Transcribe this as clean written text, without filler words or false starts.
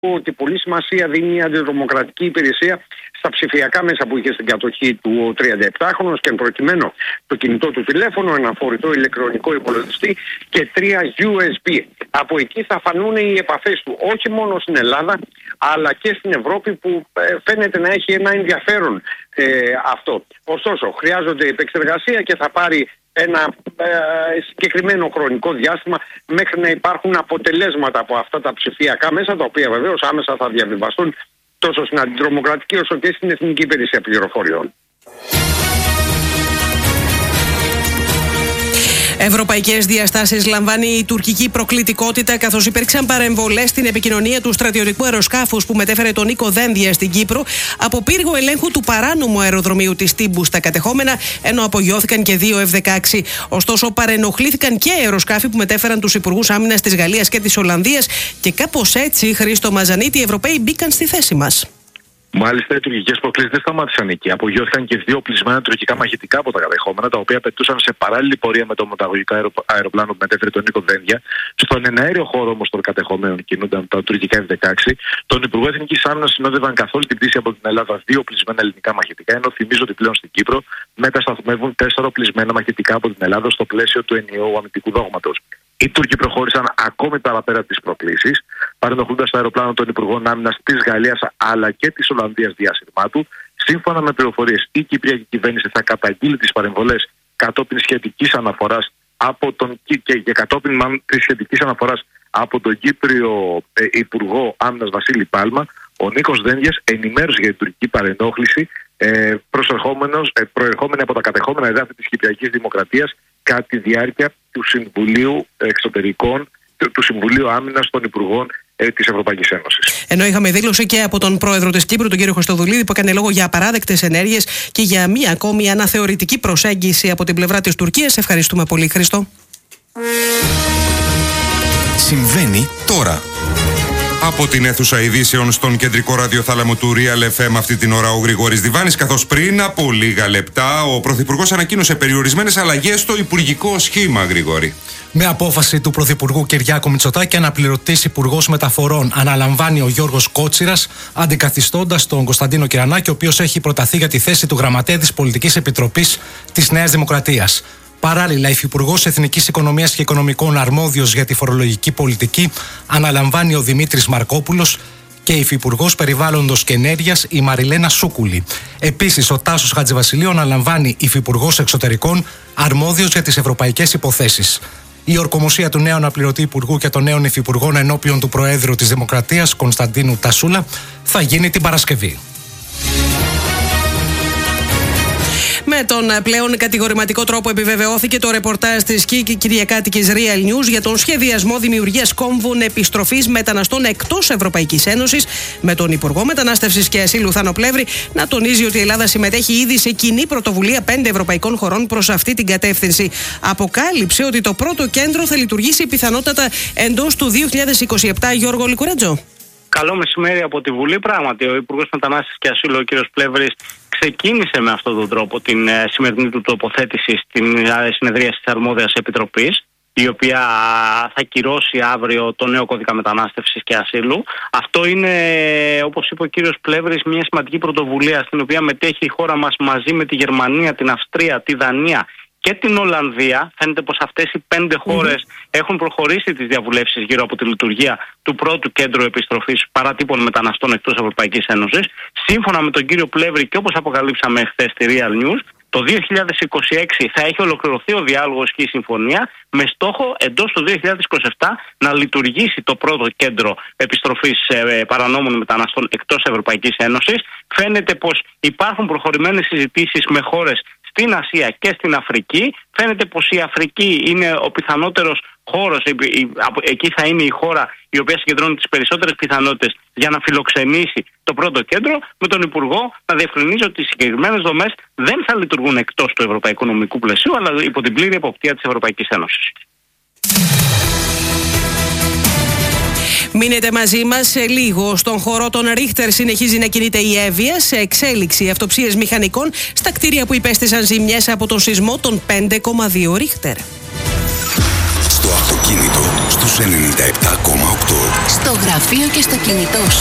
ότι πολύ σημασία δίνει η αντιτρομοκρατική υπηρεσία στα ψηφιακά μέσα που είχε στην κατοχή του 37χρονος και εν προκειμένου το κινητό του τηλέφωνο, ένα φορητό ηλεκτρονικό υπολογιστή και 3 USB. Από εκεί θα φανούν οι επαφές του όχι μόνο στην Ελλάδα αλλά και στην Ευρώπη, που φαίνεται να έχει ένα ενδιαφέρον αυτό. Ωστόσο, χρειάζονται επεξεργασία και θα πάρει ένα συγκεκριμένο χρονικό διάστημα μέχρι να υπάρχουν αποτελέσματα από αυτά τα ψηφιακά μέσα, τα οποία βεβαίως άμεσα θα διαβιβαστούν τόσο στην αντιτρομοκρατική όσο και στην Εθνική Υπηρεσία Πληροφοριών. Ευρωπαϊκές διαστάσεις λαμβάνει η τουρκική προκλητικότητα, καθώς υπήρξαν παρεμβολές στην επικοινωνία του στρατιωτικού αεροσκάφους που μετέφερε τον Νίκο Δένδια στην Κύπρο από πύργο ελέγχου του παράνομου αεροδρομίου της Τύμπου στα κατεχόμενα, ενώ απογειώθηκαν και 2 F-16. Ωστόσο, παρενοχλήθηκαν και αεροσκάφη που μετέφεραν τους υπουργούς άμυνας της Γαλλίας και της Ολλανδίας και κάπως έτσι, Χρήστο Μαζανίτη, οι Ευρωπαίοι μπήκαν στη θέση μας. Μάλιστα, οι τουρκικές προκλήσεις δεν σταμάτησαν εκεί. Απογειώθηκαν και 2 οπλισμένα τουρκικά μαχητικά από τα κατεχόμενα, τα οποία πετούσαν σε παράλληλη πορεία με το μεταγωγικό αεροπλάνο που μετέφερε τον Νίκο Δένδια. Στον εναέριο χώρο όμως των κατεχομένων κινούνταν τα τουρκικά F-16. Τον Υπουργό Εθνικής Άμυνας συνόδευαν καθ' όλη την πτήση από την Ελλάδα 2 οπλισμένα ελληνικά μαχητικά, ενώ θυμίζω ότι πλέον στην Κύπρο μετασταθμεύουν 4 οπλισμένα μαχητικά από την Ελλάδα στο πλαίσιο του ενιαίου αμυντικού δόγματος. Οι Τούρκοι προχώρησαν ακόμη παραπέρα τις προκλήσεις, παρενοχλώντας το αεροπλάνο των Υπουργών Άμυνας της Γαλλίας αλλά και της Ολλανδίας διάσυρμά του. Σύμφωνα με πληροφορίες, η Κυπριακή κυβέρνηση θα καταγγείλει τις παρεμβολές κατόπιν σχετικής αναφοράς από τον από τον Κύπριο Υπουργό Άμυνας Βασίλη Πάλμα. Ο Νίκος Δένδιας ενημέρωσε για την τουρκική παρενόχληση προερχόμενη από τα κατεχόμενα εδάφη της Κυπριακής Δημοκρατίας κατά τη διάρκεια του Συμβουλίου Εξωτερικών, του Συμβουλίου Άμυνας των Υπουργών της Ευρωπαϊκής Ένωσης. Ενώ είχαμε δήλωση και από τον πρόεδρο της Κύπρου, τον κύριο Χριστοδουλίδη, που έκανε λόγο για απαράδεκτες ενέργειες και για μία ακόμη αναθεωρητική προσέγγιση από την πλευρά της Τουρκίας. Ευχαριστούμε πολύ, Χρήστο. Συμβαίνει τώρα. Από την αίθουσα ειδήσεων στον κεντρικό ραδιοθάλαμο του Real FM αυτή την ώρα ο Γρηγόρης Διβάνης, καθώς πριν από λίγα λεπτά ο Πρωθυπουργός ανακοίνωσε περιορισμένες αλλαγές στο υπουργικό σχήμα, Γρηγόρη. Με απόφαση του Πρωθυπουργού Κυριάκου Μητσοτάκη, αναπληρωτής Υπουργός Μεταφορών αναλαμβάνει ο Γιώργος Κότσιρας, αντικαθιστώντας τον Κωνσταντίνο Κυρανάκη, ο οποίος έχει προταθεί για τη θέση του Γραμματέα της Πολιτικής Επιτροπής της Νέας Δημοκρατίας. Παράλληλα, υφυπουργός Εθνικής Οικονομίας και Οικονομικών, αρμόδιος για τη φορολογική πολιτική, αναλαμβάνει ο Δημήτρης Μαρκόπουλος και υφυπουργός Περιβάλλοντος και Ενέργειας η Μαριλένα Σούκουλη. Επίσης, ο Τάσος Χατζηβασιλείου αναλαμβάνει υφυπουργός Εξωτερικών, αρμόδιος για τις ευρωπαϊκές υποθέσεις. Η ορκομοσία του νέου αναπληρωτή υπουργού και των νέων υφυπουργών ενώπιον του Προέδρου της Δημοκρατίας, Κωνσταντίνου Τασούλα, θα γίνει την Παρασκευή. Με τον πλέον κατηγορηματικό τρόπο επιβεβαιώθηκε το ρεπορτάζ της κυριακάτικης Real News για τον σχεδιασμό δημιουργίας κόμβων επιστροφής μεταναστών εκτός Ευρωπαϊκής Ένωσης, με τον Υπουργό Μετανάστευσης και Ασύλου Θάνο Πλεύρη να τονίζει ότι η Ελλάδα συμμετέχει ήδη σε κοινή πρωτοβουλία 5 ευρωπαϊκών χωρών προς αυτή την κατεύθυνση. Αποκάλυψε ότι το πρώτο κέντρο θα λειτουργήσει πιθανότατα εντός του 2027. Γιώργο Λικουρέτζο. Καλό μεσημέρι από τη Βουλή. Πράγματι, ο Υπουργός Μετανάστευσης και Ασύλου, ο κ. Πλεύρης, ξεκίνησε με αυτόν τον τρόπο την σημερινή του τοποθέτηση στην συνεδρίαση της Αρμόδιας Επιτροπής, η οποία θα κυρώσει αύριο το νέο κώδικα μετανάστευσης και ασύλου. Αυτό είναι, όπως είπε ο κύριος Πλεύρης, μια σημαντική πρωτοβουλία στην οποία μετέχει η χώρα μας μαζί με τη Γερμανία, την Αυστρία, τη Δανία και την Ολλανδία. Φαίνεται πως αυτές οι 5 χώρες έχουν προχωρήσει τις διαβουλεύσεις γύρω από τη λειτουργία του πρώτου κέντρου επιστροφής παράτυπων μεταναστών εκτός Ευρωπαϊκής Ένωσης. Σύμφωνα με τον κύριο Πλεύρη και όπως αποκαλύψαμε χθες στη Real News, το 2026 θα έχει ολοκληρωθεί ο διάλογος και η συμφωνία, με στόχο εντός του 2027 να λειτουργήσει το πρώτο κέντρο επιστροφής παρανόμων μεταναστών εκτός Ευρωπαϊκής Ένωσης. Φαίνεται πως υπάρχουν προχωρημένες συζητήσεις με χώρες στην Ασία και στην Αφρική. Φαίνεται πως η Αφρική είναι ο πιθανότερος χώρος, εκεί θα είναι η χώρα η οποία συγκεντρώνει τις περισσότερες πιθανότητες για να φιλοξενήσει το πρώτο κέντρο, με τον Υπουργό να διευκρινίζει ότι οι συγκεκριμένες δομές δεν θα λειτουργούν εκτός του ευρωπαϊκού νομικού πλαισίου, αλλά υπό την πλήρη εποπτεία της Ευρωπαϊκής Ένωσης. Μείνετε μαζί μας σε λίγο. Στον χώρο των Ρίχτερ συνεχίζει να κινείται η Εύβοια σε εξέλιξη αυτοψίες μηχανικών στα κτίρια που υπέστησαν ζημιές από τον σεισμό των 5,2 Ρίχτερ. Στο αυτοκίνητο στους 97,8. Στο γραφείο και στο κινητό